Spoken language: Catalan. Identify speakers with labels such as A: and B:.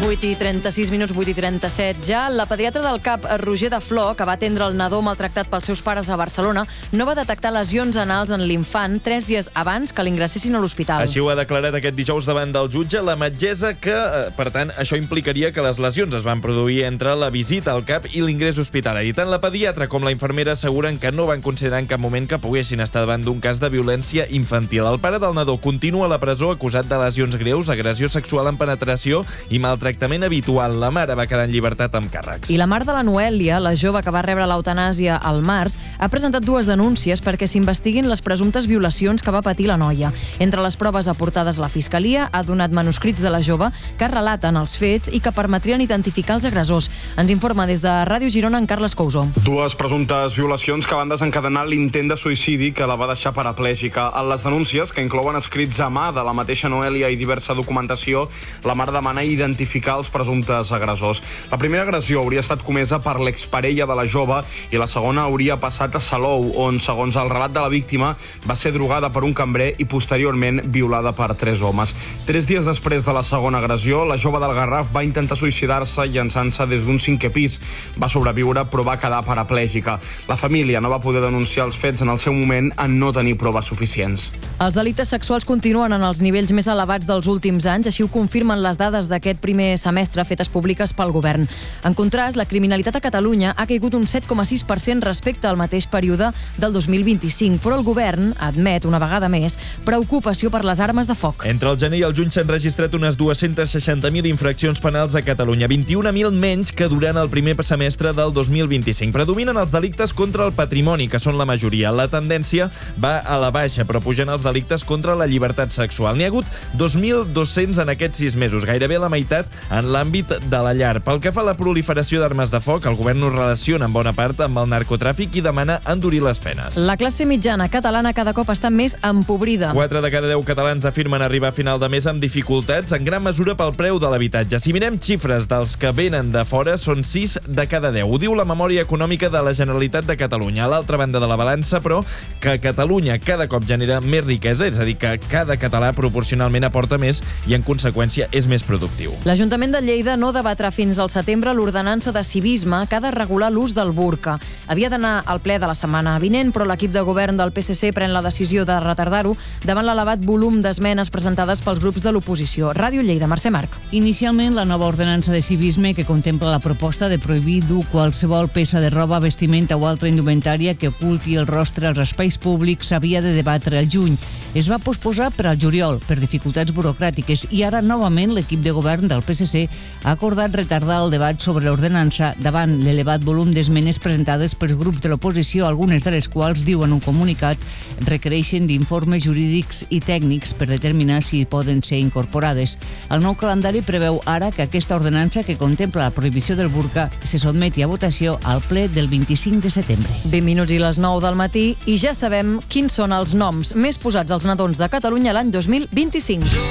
A: 8:36, 8:37 ja. La pediatra del CAP, Roger de Flor, que va atendre el nadó maltractat pels seus pares a Barcelona, no va detectar lesions anals en l'infant 3 dies abans que l'ingressessin a l'hospital.
B: Així ho ha declarat aquest dijous davant del jutge la metgessa que, per tant, això implicaria que les lesions es van produir entre la visita al CAP i l'ingrés hospitalari. Tant la pediatra com la infermera asseguren que no van considerar en cap moment que poguessin estar davant d'un cas de violència infantil. El pare del nadó continua a la presó acusat de lesions greus, agressió sexual en penetració i maltractament habitual. La mare va quedar en llibertat amb càrrecs.
A: I la mare de la Noèlia, la jove que va rebre l'eutanàsia al març, ha presentat 2 denúncies perquè s'investiguin les presumptes violacions que va patir la noia. Entre les proves aportades a la Fiscalia ha donat manuscrits de la jove que relaten els fets i que permetrien identificar els agressors. Ens informa des de Ràdio Girona en Carles Cousó.
C: 2 presumptes violacions que van desencadenar l'intent de suïcidi que la va deixar paraplègica. En les denúncies, que inclouen escrits a mà de la mateixa Noèlia i diversa documentació, la mare demana identificar els presumptes agressors. La primera agressió hauria estat comesa per l'exparella de la jove i la segona hauria passat a Salou, on, segons el relat de la víctima, va ser drogada per un cambrer i posteriorment violada per 3 homes. 3 dies després de la segona agressió, la jove del Garraf va intentar suïcidar-se llançant-se des d'un 5è pis. Va sobreviure, però va quedar paraplègica. La família no va poder denunciar els fets en el seu moment en no tenir proves suficients.
A: Els delictes sexuals continuen en els nivells més elevats dels últims anys, així ho confirmen les dades d'aquest primer semestre fetes públiques pel govern. En contrast, la criminalitat a Catalunya ha caigut un 7,6% respecte al mateix període del 2025, però el govern admet, una vegada més, preocupació per les armes de foc.
B: Entre el gener i el juny s'han registrat unes 260.000 infraccions penals a Catalunya, 21.000 menys que durant el primer semestre del 2025. Predominen els delictes contra el patrimoni, que són la majoria. La tendència va a la baixa, però pugen els delictes contra la llibertat sexual. N'hi ha hagut 2.200 en aquests 6 mesos, gairebé la meitat en l'àmbit de la llar. Pel que fa a la proliferació d'armes de foc, el govern ho relaciona en bona part amb el narcotràfic i demana endurir les penes.
A: La classe mitjana catalana cada cop està més empobrida.
B: 4 de cada 10 catalans afirmen arribar a final de mes amb dificultats, en gran mesura pel preu de l'habitatge. Si mirem xifres dels que venen de fora, són 6 de cada 10. Ho diu la memòria econòmica de la Generalitat de Catalunya. A l'altra banda de la balança, però, que Catalunya cada cop genera més riquesa, és a dir, que cada català proporcionalment aporta més i, en conseqüència, és més productiu.
A: L'Ajuntament de Lleida no debatrà fins al setembre l'ordenança de civisme que ha de regular l'ús del burca. Havia d'anar al ple de la setmana vinent, però l'equip de govern del PSC pren la decisió de retardar-ho davant l'elevat volum d'esmenes presentades pels grups de l'oposició. Ràdio Lleida, Mercè Marc.
D: Inicialment, la nova ordenança de civisme que contempla la proposta de prohibir dur qualsevol peça de roba, vestimenta o altra indumentària que oculti el rostre als espais públics s'havia de debatre al juny. Es va posposar per al juliol per dificultats burocràtiques i ara novament l'equip de govern del PSC ha acordat retardar el debat sobre l'ordenança davant l'elevat volum d'esmenes presentades pels grups de l'oposició, algunes de les quals, diuen un comunicat, requereixen d'informes jurídics i tècnics per determinar si poden ser incorporades. El nou calendari preveu ara que aquesta ordenança que contempla la prohibició del burca se sotmeti a votació al ple del 25 de setembre.
A: 20 minuts i les 9 del matí i ja sabem quins són els noms més posats als nadons de Catalunya l'any 2025.